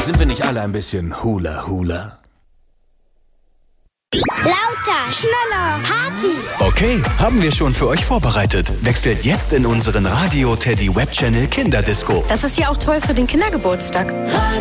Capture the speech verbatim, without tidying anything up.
Sind wir nicht alle ein bisschen Hula-Hula? Lauter, schneller, Party. Okay, haben wir schon für euch vorbereitet. Wechselt jetzt in unseren Radio Teddy Web Channel Kinderdisco. Das ist ja auch toll für den Kindergeburtstag.